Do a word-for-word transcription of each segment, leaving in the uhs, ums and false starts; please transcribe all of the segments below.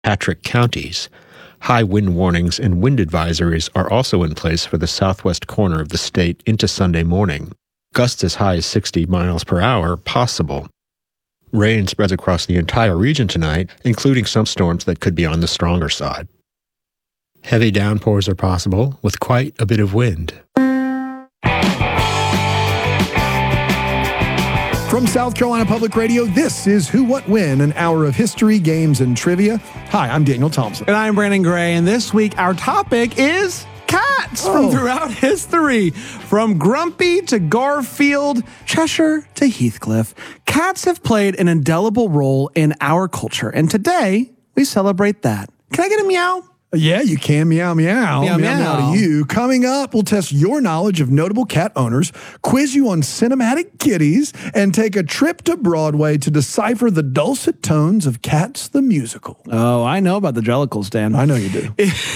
Patrick counties. High wind warnings and wind advisories are also in place for the southwest corner of the state into Sunday morning. Gusts as high as sixty miles per hour possible. Rain spreads across the entire region tonight, including some storms that could be on the stronger side. Heavy downpours are possible, with quite a bit of wind. From South Carolina Public Radio, this is Who, What, When, an hour of history, games, and trivia. Hi, I'm Daniel Thompson. And I'm Brandon Gray, and this week our topic is cats oh. from throughout history. From Grumpy to Garfield, Cheshire to Heathcliff, cats have played an indelible role in our culture, and today we celebrate that. Can I get a meow? Yeah, you can. Meow, meow. Meow, meow. Meow to you. Coming up, we'll test your knowledge of notable cat owners, quiz you on cinematic kitties, and take a trip to Broadway to decipher the dulcet tones of Cats the Musical. Oh, I know about the Jellicles, Dan. I know you do.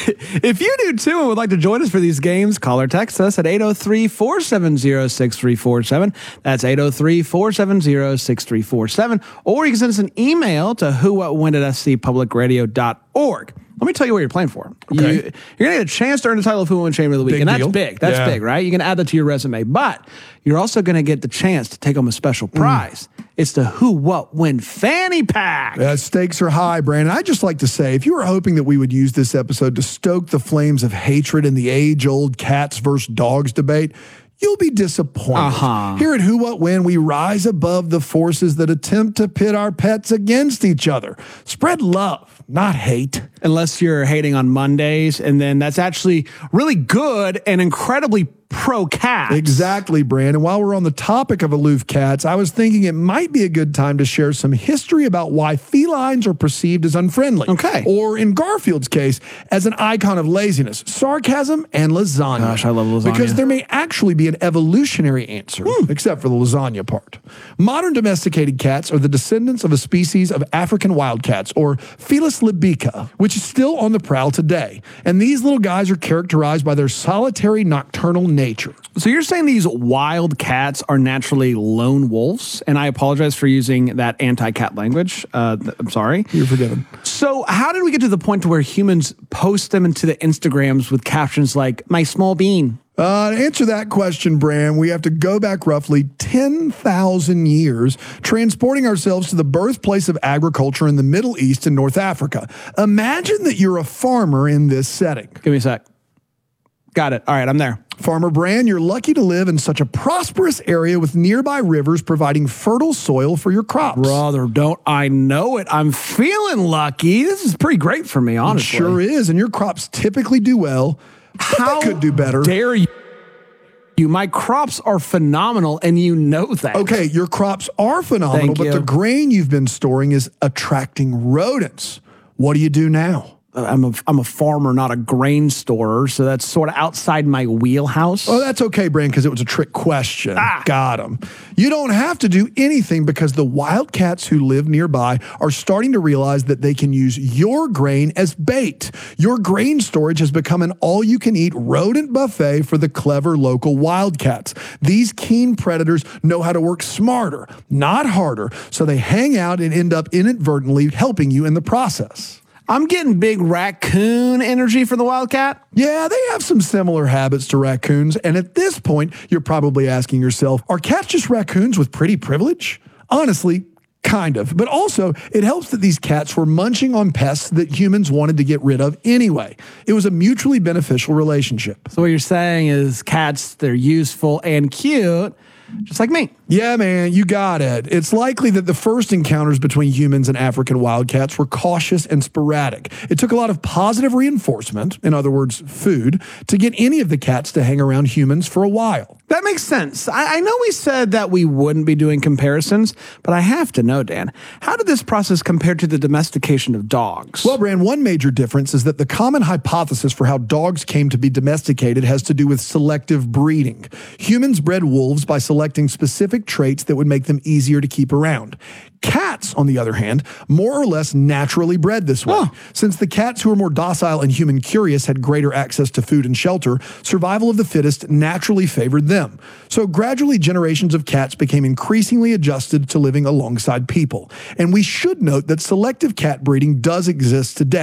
If you do too and would like to join us for these games, call or text us at eight oh three, four seven zero, six three four seven. That's eight oh three, four seven zero, six three four seven. Or you can send us an email to who what when at s c public radio dot org. Let me tell you what you're playing for. Okay. You, you're going to get a chance to earn the title of Who Won Champion of the Week. Big and that's deal. big. That's yeah. big, right? You can add that to your resume. But you're also going to get the chance to take home a special prize. Mm. It's the Who, What, When Fanny Pack. Uh, stakes are high, Brandon. I'd just like to say, if you were hoping that we would use this episode to stoke the flames of hatred in the age-old cats versus dogs debate, you'll be disappointed. Uh-huh. Here at Who, What, When, we rise above the forces that attempt to pit our pets against each other. Spread love, not hate. Unless you're hating on Mondays, and then that's actually really good and incredibly pro-cat. Exactly, Brandon. While we're on the topic of aloof cats, I was thinking it might be a good time to share some history about why felines are perceived as unfriendly. Okay. Or in Garfield's case, as an icon of laziness, sarcasm, and lasagna. Gosh, I love lasagna. Because there may actually be an evolutionary answer, hmm. except for the lasagna part. Modern domesticated cats are the descendants of a species of African wildcats, or Felis libica, which is still on the prowl today. And these little guys are characterized by their solitary nocturnal nature. So you're saying these wild cats are naturally lone wolves? And I apologize for using that anti-cat language. Uh, th- I'm sorry. You're forgiven. So how did we get to the point to where humans post them into the Instagrams with captions like, my small bean? Uh, to answer that question, Bran, we have to go back roughly ten thousand years, transporting ourselves to the birthplace of agriculture in the Middle East and North Africa. Imagine that you're a farmer in this setting. Give me a sec. Got it. All right, I'm there. Farmer Bran, you're lucky to live in such a prosperous area with nearby rivers providing fertile soil for your crops. Brother, don't I know it. I'm feeling lucky. This is pretty great for me, honestly. It sure is, and your crops typically do well. How could do better. Dare you? You, my crops are phenomenal, and you know that. Okay, your crops are phenomenal, Thank but you. the grain you've been storing is attracting rodents. What do you do now? I'm a, I'm a farmer, not a grain storer, so that's sort of outside my wheelhouse. Oh, that's okay, Brand, because it was a trick question. Ah. Got him. You don't have to do anything because the wildcats who live nearby are starting to realize that they can use your grain as bait. Your grain storage has become an all-you-can-eat rodent buffet for the clever local wildcats. These keen predators know how to work smarter, not harder, so they hang out and end up inadvertently helping you in the process. I'm getting big raccoon energy for the wildcat. Yeah, they have some similar habits to raccoons, and at this point, you're probably asking yourself, are cats just raccoons with pretty privilege? Honestly, kind of. But also, it helps that these cats were munching on pests that humans wanted to get rid of anyway. It was a mutually beneficial relationship. So what you're saying is cats, they're useful and cute, just like me. Yeah, man, you got it. It's likely that the first encounters between humans and African wildcats were cautious and sporadic. It took a lot of positive reinforcement, in other words, food, to get any of the cats to hang around humans for a while. That makes sense. I, I know we said that we wouldn't be doing comparisons, but I have to know, Dan, how did this process compare to the domestication of dogs? Well, Brand, one major difference is that the common hypothesis for how dogs came to be domesticated has to do with selective breeding. Humans bred wolves by selecting specific traits that would make them easier to keep around. Cats, on the other hand, more or less naturally bred this way. Oh. Since the cats who were more docile and human curious had greater access to food and shelter, survival of the fittest naturally favored them. So gradually generations of cats became increasingly adjusted to living alongside people. And we should note that selective cat breeding does exist today.